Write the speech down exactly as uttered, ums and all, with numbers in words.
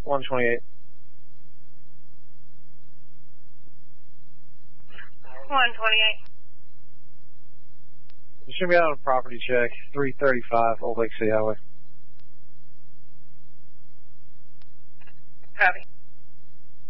one twenty-eight. one twenty-eight. You should be out on a property check, three thirty-five Old Lake City Highway. Copy.